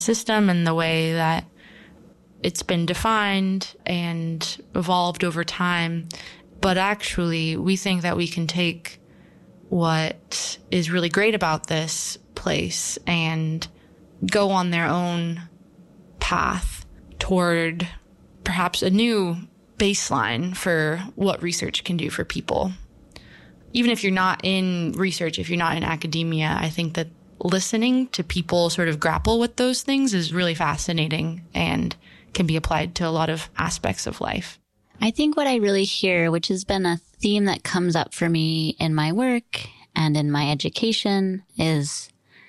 system and the way that it's been defined and evolved over time. But actually, we think that we can take what is really great about this place and go on their own path toward perhaps a new baseline for what research can do for people. Even if you're not in research, if you're not in academia, I think that listening to people sort of grapple with those things is really fascinating and can be applied to a lot of aspects of life. I think what I really hear, which has been a theme that comes up for me in my work and in my education, is,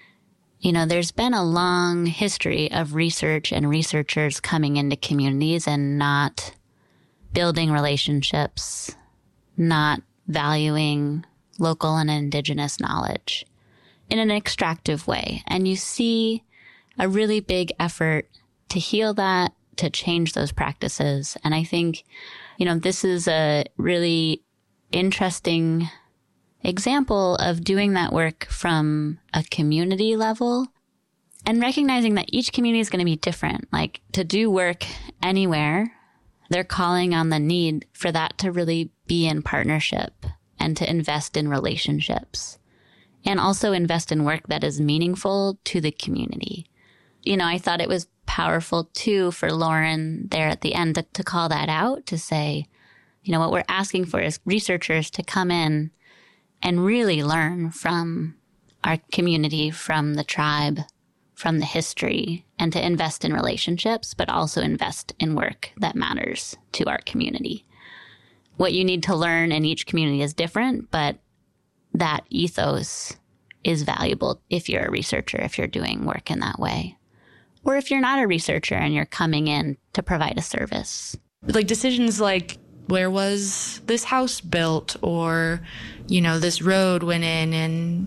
there's been a long history of research and researchers coming into communities and not building relationships, not valuing local and indigenous knowledge in an extractive way. And you see a really big effort to heal that, to change those practices. And I think, this is a really interesting example of doing that work from a community level and recognizing that each community is going to be different. Like, to do work anywhere, they're calling on the need for that to really be in partnership and to invest in relationships and also invest in work that is meaningful to the community. I thought it was powerful too for Lauren there at the end to call that out, to say, what we're asking for is researchers to come in and really learn from our community, from the tribe, from the history, and to invest in relationships, but also invest in work that matters to our community. What you need to learn in each community is different, but that ethos is valuable if you're a researcher, if you're doing work in that way. Or if you're not a researcher and you're coming in to provide a service. Like decisions like, where was this house built? Or, this road went in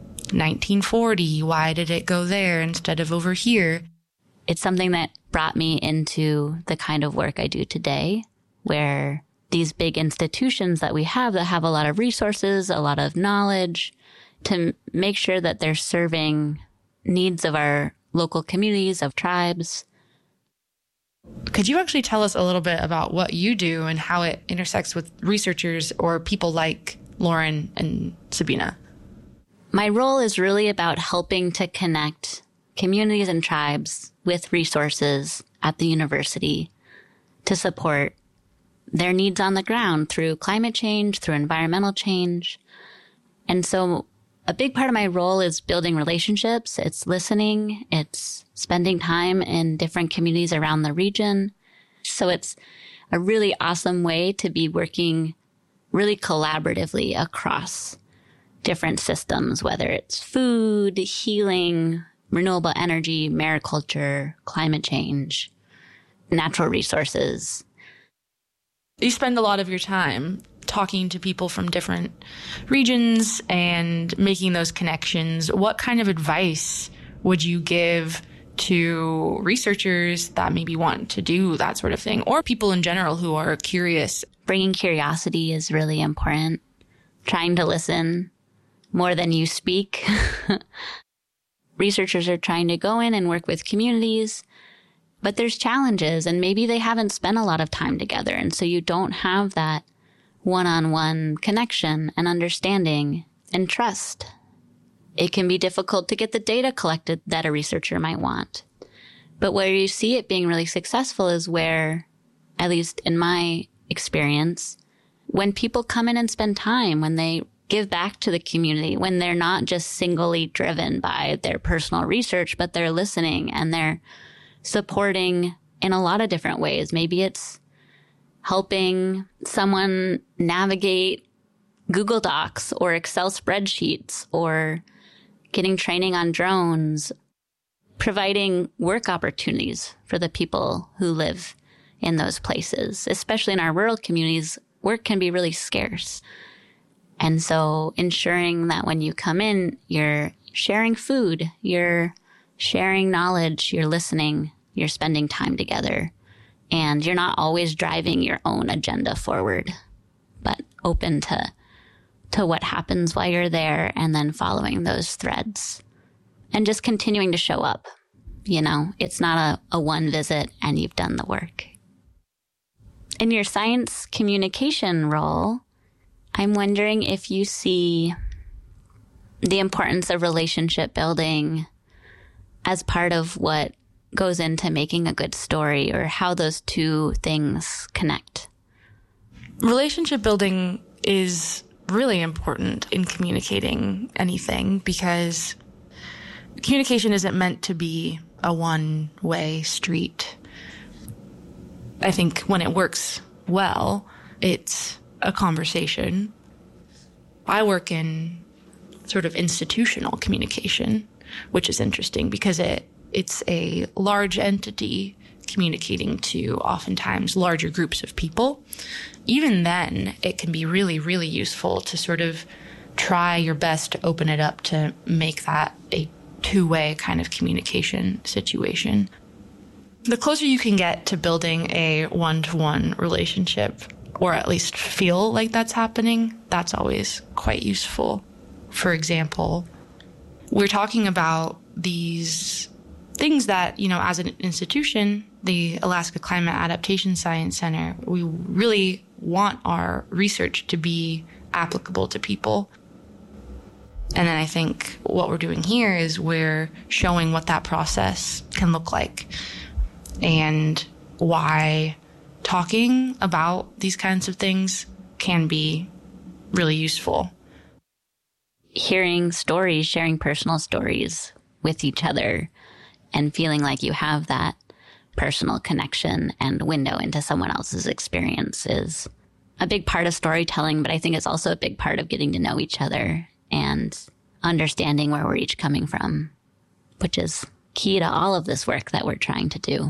1940. Why did it go there instead of over here? It's something that brought me into the kind of work I do today, where these big institutions that we have that have a lot of resources, a lot of knowledge, to make sure that they're serving needs of our local communities, of tribes. Could you actually tell us a little bit about what you do and how it intersects with researchers or people like Lauren and Sabina? My role is really about helping to connect communities and tribes with resources at the university to support their needs on the ground through climate change, through environmental change. And so a big part of my role is building relationships. It's listening. It's spending time in different communities around the region. So it's a really awesome way to be working really collaboratively across different systems, whether it's food, healing, renewable energy, mariculture, climate change, natural resources. You spend a lot of your time talking to people from different regions and making those connections. What kind of advice would you give to researchers that maybe want to do that sort of thing, or people in general who are curious? Bringing curiosity is really important. Trying to listen more than you speak. Researchers are trying to go in and work with communities, but there's challenges, and maybe they haven't spent a lot of time together, and so you don't have that one-on-one connection and understanding and trust. It can be difficult to get the data collected that a researcher might want. But where you see it being really successful is where, at least in my experience, when people come in and spend time, when they give back to the community, when they're not just singly driven by their personal research, but they're listening and they're supporting in a lot of different ways. Maybe it's helping someone navigate Google Docs or Excel spreadsheets, or getting training on drones, providing work opportunities for the people who live in those places. Especially in our rural communities, work can be really scarce. And so ensuring that when you come in, you're sharing food, you're sharing knowledge, you're listening, you're spending time together. And you're not always driving your own agenda forward, but open to what happens while you're there, and then following those threads and just continuing to show up. It's not a one visit and you've done the work. In your science communication role, I'm wondering if you see the importance of relationship building as part of what goes into making a good story, or how those two things connect. Relationship building is really important in communicating anything, because communication isn't meant to be a one-way street. I think when it works well, it's a conversation. I work in sort of institutional communication, which is interesting because it's a large entity communicating to oftentimes larger groups of people. Even then, it can be really, really useful to sort of try your best to open it up to make that a two-way kind of communication situation. The closer you can get to building a one-to-one relationship, or at least feel like that's happening, that's always quite useful. For example, we're talking about these things that, as an institution, the Alaska Climate Adaptation Science Center, we really want our research to be applicable to people. And then I think what we're doing here is we're showing what that process can look like and why talking about these kinds of things can be really useful. Hearing stories, sharing personal stories with each other, and feeling like you have that personal connection and window into someone else's experience is a big part of storytelling, but I think it's also a big part of getting to know each other and understanding where we're each coming from, which is key to all of this work that we're trying to do.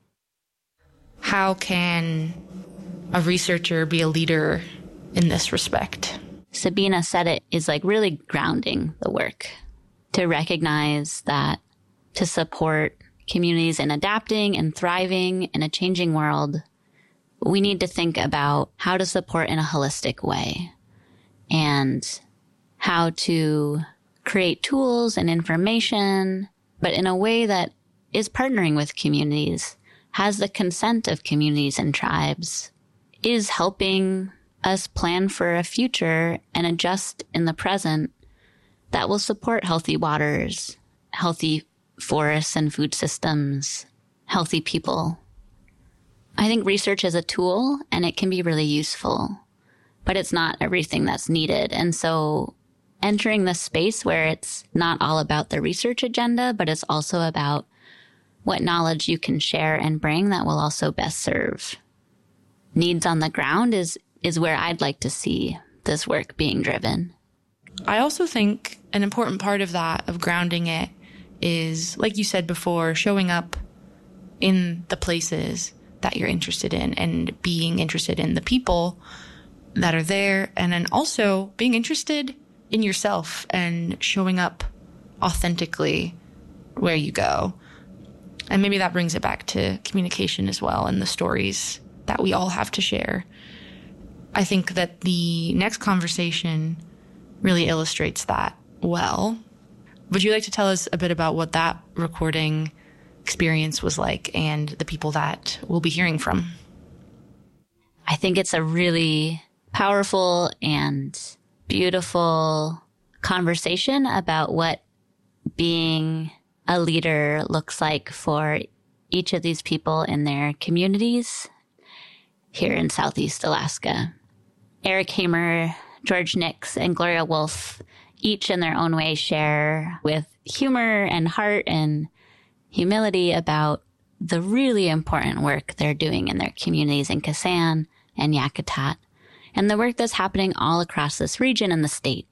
How can a researcher be a leader in this respect? Sabina said it is like really grounding the work, to recognize that to support communities in adapting and thriving in a changing world, we need to think about how to support in a holistic way and how to create tools and information, but in a way that is partnering with communities, has the consent of communities and tribes, is helping us plan for a future and adjust in the present that will support healthy waters, healthy forests and food systems, healthy people. I think research is a tool and it can be really useful, but it's not everything that's needed. And so entering the space where it's not all about the research agenda, but it's also about what knowledge you can share and bring that will also best serve needs on the ground is where I'd like to see this work being driven. I also think an important part of that, of grounding it, is, like you said before, showing up in the places that you're interested in and being interested in the people that are there, and then also being interested in yourself and showing up authentically where you go. And maybe that brings it back to communication as well and the stories that we all have to share. I think that the next conversation really illustrates that well. Would you like to tell us a bit about what that recording experience was like and the people that we'll be hearing from? I think it's a really powerful and beautiful conversation about what being a leader looks like for each of these people in their communities here in Southeast Alaska. Eric Hamer, George Nix, and Gloria Wolf, each in their own way, share with humor and heart and humility about the really important work they're doing in their communities in Kasan and Yakutat, and the work that's happening all across this region and the state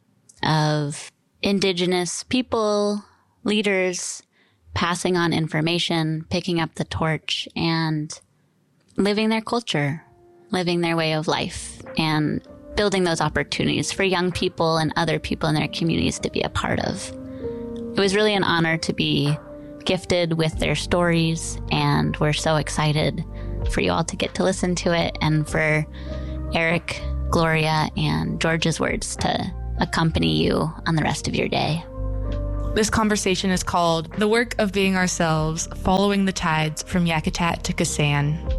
of Indigenous people, leaders, passing on information, picking up the torch, and living their culture, living their way of life, and building those opportunities for young people and other people in their communities to be a part of. It was really an honor to be gifted with their stories, and we're so excited for you all to get to listen to it and for Eric, Gloria, and George's words to accompany you on the rest of your day. This conversation is called The Work of Being Ourselves, Following the Tides from Yakutat to Kasan.